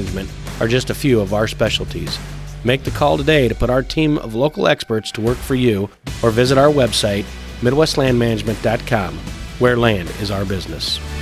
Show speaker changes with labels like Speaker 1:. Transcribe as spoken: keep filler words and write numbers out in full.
Speaker 1: management are just a few of our specialties. Make the call today to put our team of local experts to work for you, or visit our website, midwest land management dot com, where land is our business.